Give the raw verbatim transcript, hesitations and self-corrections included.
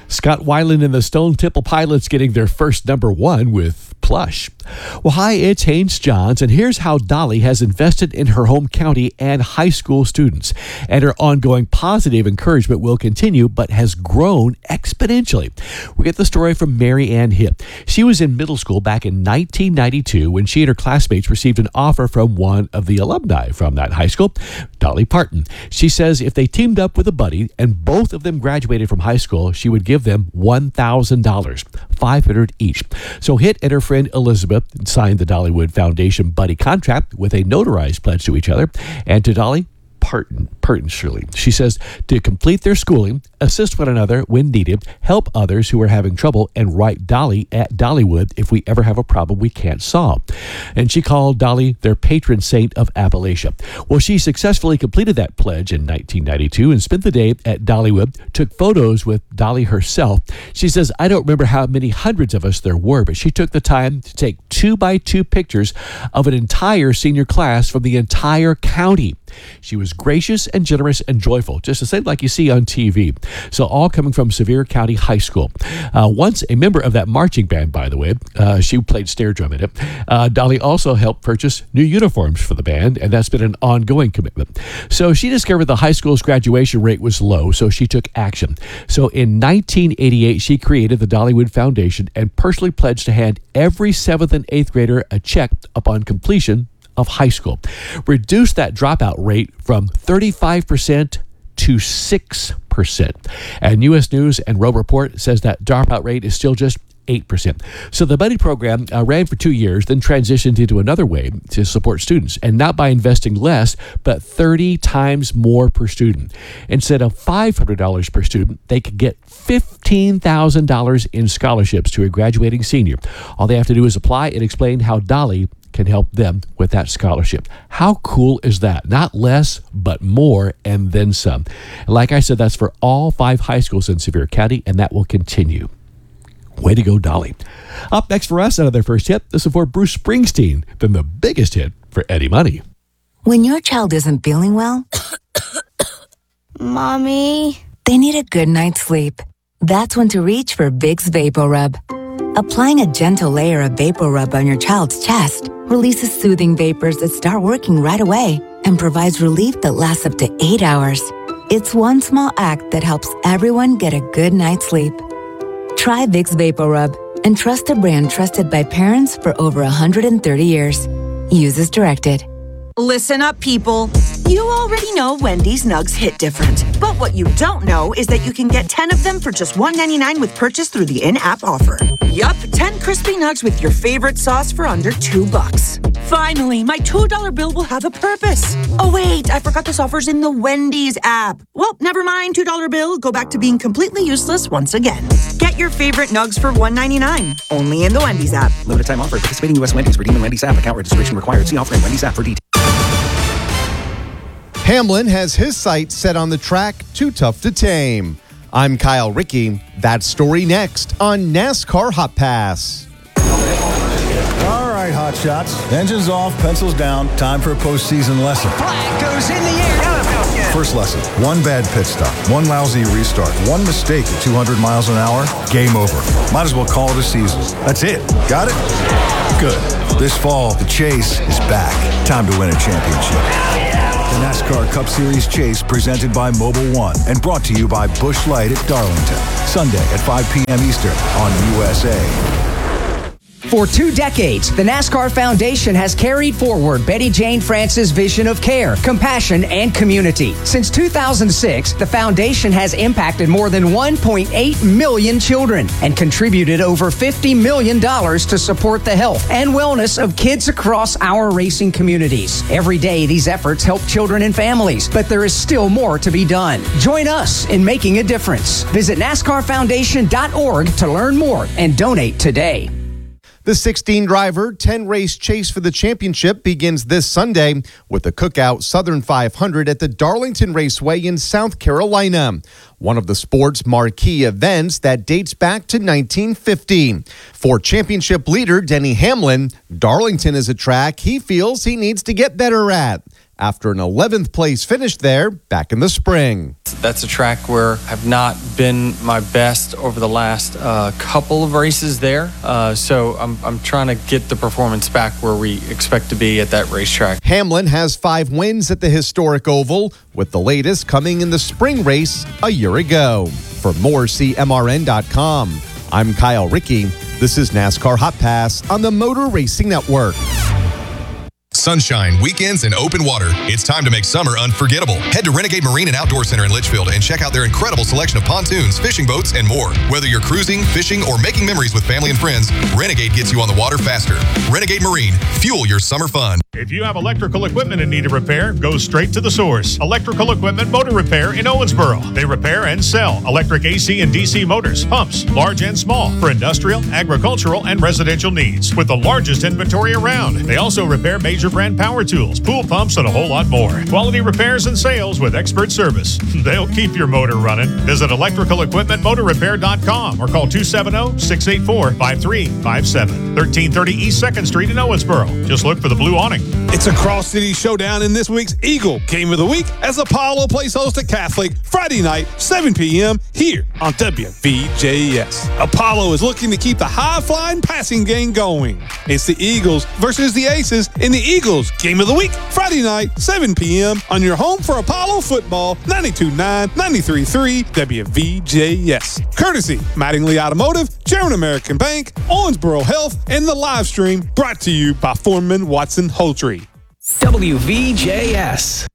Scott Weiland and the Stone Temple Pilots getting their first number one with Plush. Well, hi, it's Haynes Johns, and here's how Dolly has invested in her home county and high school students. And her ongoing positive encouragement will continue, but has grown exponentially. We get the story from Mary Ann Hipp. She was in middle school back in nineteen ninety-two when she and her classmates received an offer from one of the alumni from that high school, Dolly Parton. She says if they teamed up with a buddy and both of them graduated from high school, she would give them one thousand dollars, five hundred dollars each. So Hitt and her friend Elizabeth signed the Dollywood Foundation buddy contract with a notarized pledge to each other and to Dolly Parton, Parton Shirley. She says to complete their schooling, assist one another when needed, help others who are having trouble, and write Dolly at Dollywood if we ever have a problem we can't solve. And she called Dolly their patron saint of Appalachia. Well, she successfully completed that pledge in nineteen ninety-two and spent the day at Dollywood, took photos with Dolly herself. She says, I don't remember how many hundreds of us there were, but she took the time to take two by two pictures of an entire senior class from the entire county. She was gracious and generous and joyful, just the same like you see on T V. So all coming from Sevier County High School. Uh, once a member of that marching band, by the way, uh, she played snare drum in it. Uh, Dolly also helped purchase new uniforms for the band, and that's been an ongoing commitment. So she discovered the high school's graduation rate was low, so she took action. So in nineteen eighty-eight, she created the Dollywood Foundation and personally pledged to hand every seventh and eighth grader a check upon completion of high school. Reduce that dropout rate from thirty-five percent to six percent. And U S News and Roe Report says that dropout rate is still just eight percent. So the buddy program uh, ran for two years, then transitioned into another way to support students, and not by investing less, but thirty times more per student. Instead of five hundred dollars per student, they could get fifteen thousand dollars in scholarships to a graduating senior. All they have to do is apply and explain how Dolly can help them with that scholarship. How cool is that? Not less, but more, and then some. Like I said, that's for all five high schools in Sevier County, and that will continue. Way to go, Dolly. Up next for us, another first hit. This is for Bruce Springsteen, then the biggest hit for Eddie Money. When your child isn't feeling well, Mommy, they need a good night's sleep. That's when to reach for Vicks VapoRub. Applying a gentle layer of VapoRub on your child's chest releases soothing vapors that start working right away and provides relief that lasts up to eight hours. It's one small act that helps everyone get a good night's sleep. Try Vicks VapoRub and trust a brand trusted by parents for over one hundred thirty years. Use as directed. Listen up, people. You already know Wendy's nugs hit different. But what you don't know is that you can get ten of them for just one ninety-nine with purchase through the in-app offer. Yup, ten crispy nugs with your favorite sauce for under two bucks. Finally, my two dollar bill will have a purpose. Oh wait, I forgot this offer's in the Wendy's app. Well, never mind, two dollar bill. Go back to being completely useless once again. Get your favorite nugs for one ninety-nine. Only in the Wendy's app. Limited time offer. Participating U S Wendy's. Redeem in Wendy's app. Account registration required. See offer in Wendy's app for details. Hamlin has his sights set on the track Too Tough to Tame. I'm Kyle Rickey. That story next on NASCAR Hot Pass. All right, hot shots. Engines off, pencils down. Time for a postseason lesson. Flag goes in the air. First lesson, one bad pit stop, one lousy restart, one mistake at two hundred miles an hour, game over. Might as well call it a season. That's it. Got it? Good. This fall, the chase is back. Time to win a championship. The NASCAR Cup Series Chase presented by Mobil One and brought to you by Busch Light at Darlington. Sunday at five p.m. Eastern on U S A. For two decades, the NASCAR Foundation has carried forward Betty Jane France's vision of care, compassion, and community. Since two thousand six, the foundation has impacted more than one point eight million children and contributed over fifty million dollars to support the health and wellness of kids across our racing communities. Every day, these efforts help children and families, but there is still more to be done. Join us in making a difference. Visit NASCAR Foundation dot org to learn more and donate today. The sixteen-driver, ten-race chase for the championship begins this Sunday with the Cookout Southern five hundred at the Darlington Raceway in South Carolina, one of the sport's marquee events that dates back to nineteen fifty. For championship leader Denny Hamlin, Darlington is a track he feels he needs to get better at. after an eleventh place finish there back in the spring. That's a track where I've not been my best over the last uh, couple of races there. Uh, so I'm, I'm trying to get the performance back where we expect to be at that racetrack. Hamlin has five wins at the historic Oval, with the latest coming in the spring race a year ago. For more, see M R N dot com. I'm Kyle Rickey. This is NASCAR Hot Pass on the Motor Racing Network. Sunshine, weekends, and open water. It's time to make summer unforgettable. Head to Renegade Marine and Outdoor Center in Litchfield and check out their incredible selection of pontoons, fishing boats, and more. Whether you're cruising, fishing, or making memories with family and friends, Renegade gets you on the water faster. Renegade Marine, fuel your summer fun. If you have electrical equipment in need of repair, go straight to the source. Electrical Equipment Motor Repair in Owensboro. They repair and sell electric A C and D C motors, pumps, large and small, for industrial, agricultural, and residential needs, with the largest inventory around. They also repair major brand power tools, pool pumps, and a whole lot more. Quality repairs and sales with expert service. They'll keep your motor running. Visit electrical equipment motor repair dot com or call two seven zero, six eight four, five three five seven. thirteen thirty East second Street in Owensboro. Just look for the blue awning. It's a cross-city showdown in this week's Eagle Game of the Week as Apollo plays host to Catholic Friday night, seven p.m. here on W V J S. Apollo is looking to keep the high-flying passing game going. It's the Eagles versus the Aces in the Eagles Game of the Week, Friday night, seven p.m. on your home for Apollo football, ninety-two point nine, ninety-three point three W V J S. Courtesy, Mattingly Automotive, German American Bank, Owensboro Health, and the live stream brought to you by Foreman Watson Poultry. W V J S.